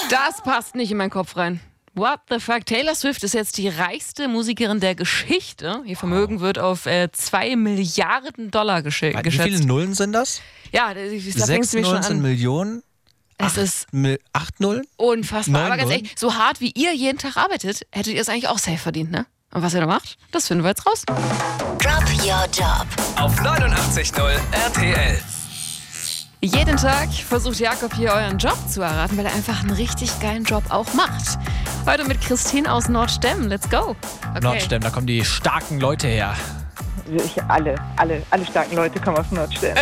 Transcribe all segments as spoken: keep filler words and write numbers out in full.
Das passt nicht in meinen Kopf rein. What the fuck? Taylor Swift ist jetzt die reichste Musikerin der Geschichte. Ihr Vermögen wird auf äh, zwei Milliarden Dollar gesche- Wie geschätzt. viele Nullen sind das? Ja, da, da fängst Sechs, du mich schon neunzehn an. Millionen? Es acht, ist Mil- acht Nullen? unfassbar. Neun Aber ganz Nullen? ehrlich, so hart wie ihr jeden Tag arbeitet, hättet ihr es eigentlich auch safe verdient, ne? Und was ihr da macht, das finden wir jetzt raus. Drop Your Job. Auf neunundachtzig Komma null R T L. Jeden Tag versucht Jakob hier euren Job zu erraten, weil er einfach einen richtig geilen Job auch macht. Heute mit Christine aus Nordstemm. Let's go. Okay. Nordstemm, da kommen die starken Leute her. Ich, alle, alle, alle starken Leute kommen aus Nordstemm.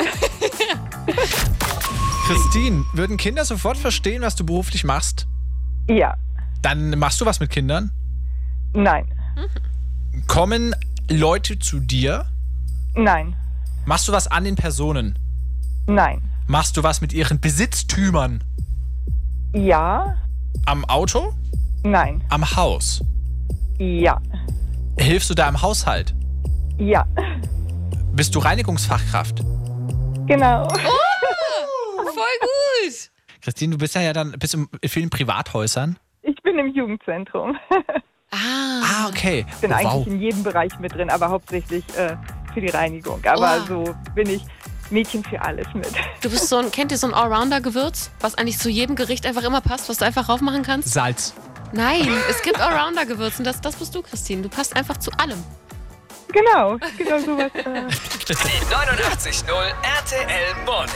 Christine, würden Kinder sofort verstehen, was du beruflich machst? Ja, Dann machst du was mit Kindern? nein, Kommen Leute zu dir? nein, Machst du was an den Personen? nein, Machst du was mit ihren Besitztümern? ja, Am Auto? nein, Am Haus? ja, Hilfst du da im Haushalt? ja, Bist du Reinigungsfachkraft? genau. Voll gut. Christine, du bist ja, ja dann bist in vielen Privathäusern. Ich bin im Jugendzentrum. Ah. Ah, okay. Ich bin Oh, eigentlich wow. in jedem Bereich mit drin, aber hauptsächlich äh, für die Reinigung. Aber Oh. so bin ich Mädchen für alles mit. Du bist so ein, kennt ihr so ein Allrounder-Gewürz, was eigentlich zu jedem Gericht einfach immer passt, was du einfach raufmachen kannst? Salz. Nein, es gibt Allrounder-Gewürze und das, das bist du, Christine. Du passt einfach zu allem. Genau, genau sowas. Äh. Die neunundachtzig Komma null R T L Morning